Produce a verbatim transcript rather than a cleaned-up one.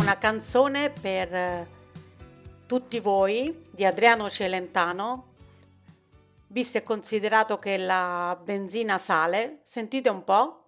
una canzone per eh, tutti voi di Adriano Celentano, visto e considerato che la benzina sale. Sentite un po'.